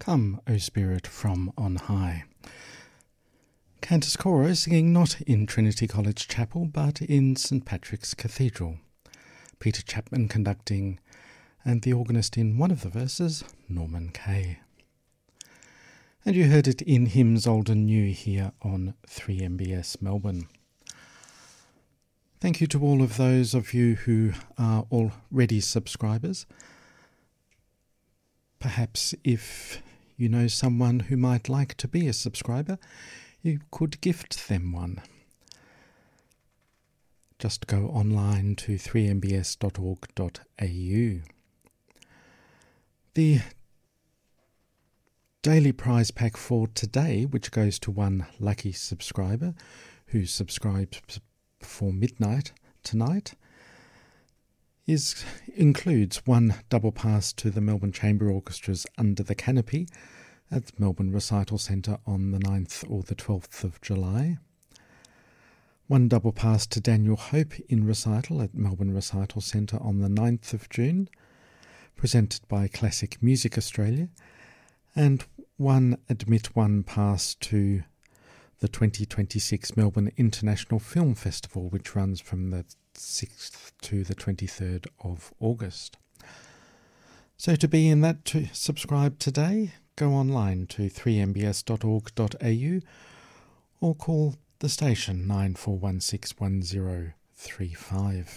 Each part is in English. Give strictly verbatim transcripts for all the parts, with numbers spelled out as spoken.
Come, O Spirit from on high. Cantus Coro singing not in Trinity College Chapel but in St Patrick's Cathedral. Peter Chapman conducting, and the organist in one of the verses, Norman Kay. And you heard it in Hymns Old and New here on three M B S Melbourne. Thank you to all of those of you who are already subscribers. Perhaps if you know someone who might like to be a subscriber, you could gift them one. Just go online to three m b s dot org dot a u. The daily prize pack for today, which goes to one lucky subscriber who subscribes before midnight tonight, is includes one double pass to the Melbourne Chamber Orchestra's Under the Canopy at Melbourne Recital Centre on the ninth or the twelfth of July. One double pass to Daniel Hope in recital at Melbourne Recital Centre on the ninth of June, presented by Classic Music Australia, and one Admit One pass to the twenty twenty-six Melbourne International Film Festival, which runs from the sixth to the twenty-third of August. So to be in that, to subscribe today, go online to three m b s dot org dot a u or call the station nine four one six one zero three five.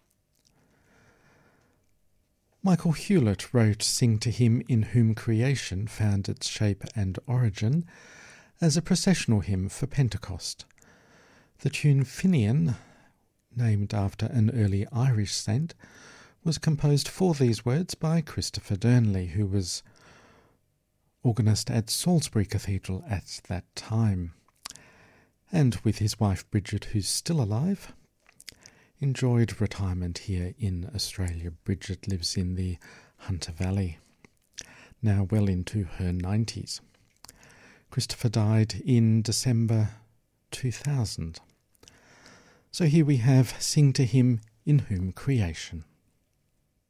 Michael Hewlett wrote Sing to Him in Whom Creation Found Its Shape and Origin as a processional hymn for Pentecost. The tune Finian, named after an early Irish saint, was composed for these words by Christopher Durnley, who was organist at Salisbury Cathedral at that time, and with his wife Bridget, who's still alive, enjoyed retirement here in Australia. Bridget lives in the Hunter Valley, now well into her nineties. Christopher died in December two thousand. So here we have Sing to Him in Whom Creation.